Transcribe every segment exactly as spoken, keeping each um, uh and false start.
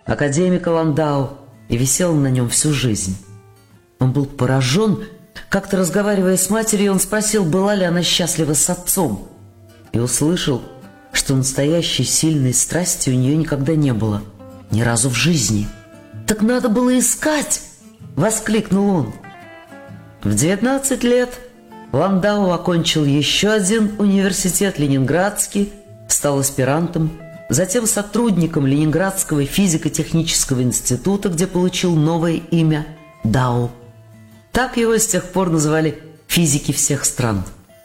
академика Ландау, и висела на нем всю жизнь. Он был поражен. Как-то разговаривая с матерью, он спросил, была ли она счастлива с отцом, и услышал, что настоящей сильной страсти у нее никогда не было, ни разу в жизни. «Так надо было искать!» — воскликнул он. В девятнадцать лет Ландау окончил еще один университет, ленинградский, стал аспирантом, затем сотрудником Ленинградского физико-технического института, где получил новое имя Дау. Так его с тех пор называли физики всех стран.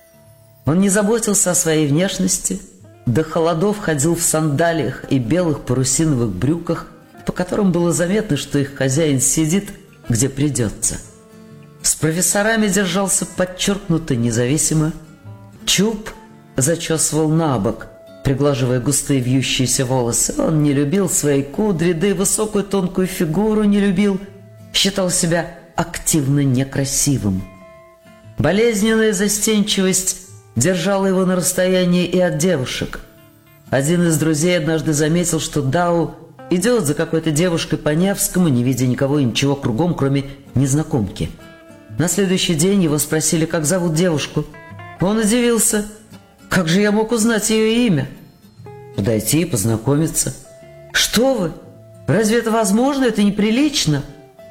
Он не заботился о своей внешности, до холодов ходил в сандалиях и белых парусиновых брюках, по которым было заметно, что их хозяин сидит, где придется. С профессорами держался подчеркнуто независимо. Чуб зачесывал на бок, приглаживая густые вьющиеся волосы. Он не любил свои кудри, да и высокую тонкую фигуру не любил. Считал себя активно некрасивым. Болезненная застенчивость держала его на расстоянии и от девушек. Один из друзей однажды заметил, что Дау идет за какой-то девушкой по Невскому, не видя никого и ничего кругом, кроме незнакомки. На следующий день его спросили, как зовут девушку. Он удивился. Как же я мог узнать ее имя? Подойти и познакомиться. Что вы? Разве это возможно? Это неприлично.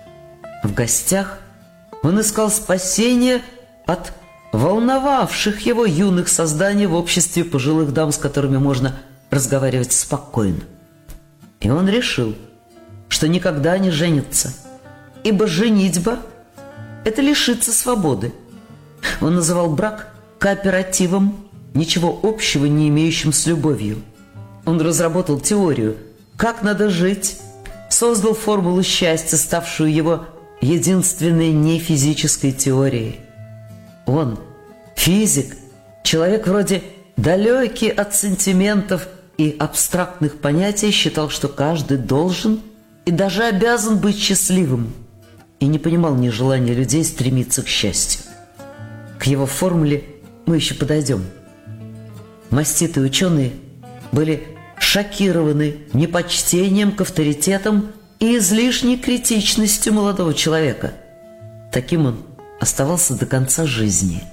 В гостях он искал спасения от волновавших его юных созданий в обществе пожилых дам, с которыми можно разговаривать спокойно. И он решил, что никогда не женится, ибо женитьба – это лишиться свободы. Он называл брак кооперативом, ничего общего не имеющим с любовью. Он разработал теорию, как надо жить, создал формулу счастья, ставшую его единственной нефизической теорией. Он, физик, человек вроде далекий от сантиментов и абстрактных понятий, считал, что каждый должен и даже обязан быть счастливым, и не понимал нежелания людей стремиться к счастью. К его формуле мы еще подойдем. Маститые ученые были шокированы непочтением к авторитетам и излишней критичностью молодого человека. Таким он оставался до конца жизни.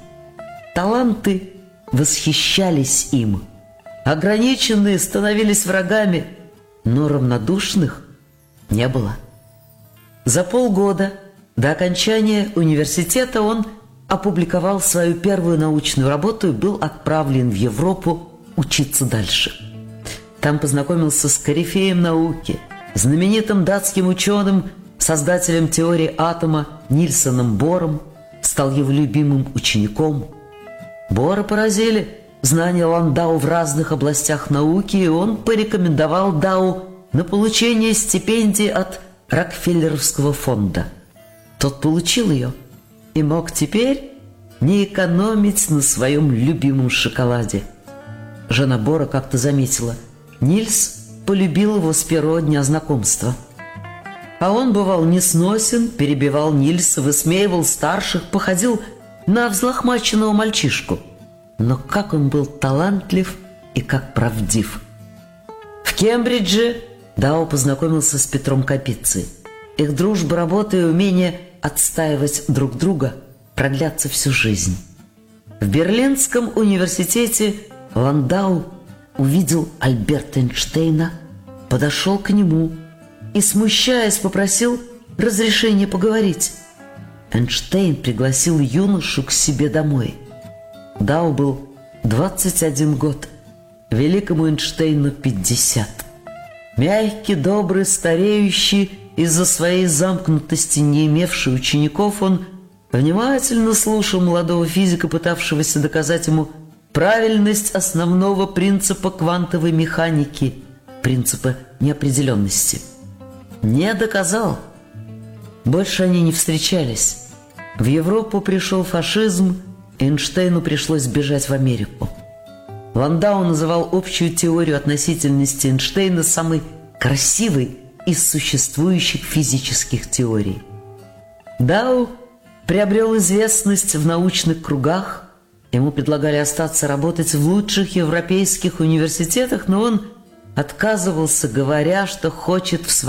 Таланты восхищались им, ограниченные становились врагами, но равнодушных не было. За полгода до окончания университета он опубликовал свою первую научную работу и был отправлен в Европу учиться дальше. Там познакомился с корифеем науки, знаменитым датским ученым, создателем теории атома Нильсоном Бором, стал его любимым учеником. Бора поразили знания Ландау в разных областях науки, и он порекомендовал Дау на получение стипендии от Рокфеллеровского фонда. Тот получил ее и мог теперь не экономить на своем любимом шоколаде. Жена Бора как-то заметила, Нильс полюбил его с первого дня знакомства. А он бывал несносен, перебивал Нильса, высмеивал старших, походил на взлохмаченного мальчишку. Но как он был талантлив и как правдив. В Кембридже Дау познакомился с Петром Капицей. Их дружба, работа и умение отстаивать друг друга продлятся всю жизнь. В Берлинском университете Ландау увидел Альберта Эйнштейна, подошел к нему и, смущаясь, попросил разрешения поговорить. Эйнштейн пригласил юношу к себе домой. Дау был двадцать один год, великому Эйнштейну пятьдесят. Мягкий, добрый, стареющий, из-за своей замкнутости не имевший учеников, он внимательно слушал молодого физика, пытавшегося доказать ему правильность основного принципа квантовой механики, принципа неопределенности. Не доказал. Больше они не встречались. В Европу пришел фашизм, Эйнштейну пришлось бежать в Америку. Ландау называл общую теорию относительности Эйнштейна самой красивой из существующих физических теорий. Дау приобрел известность в научных кругах. Ему предлагали остаться работать в лучших европейских университетах, но он отказывался, говоря, что хочет в своей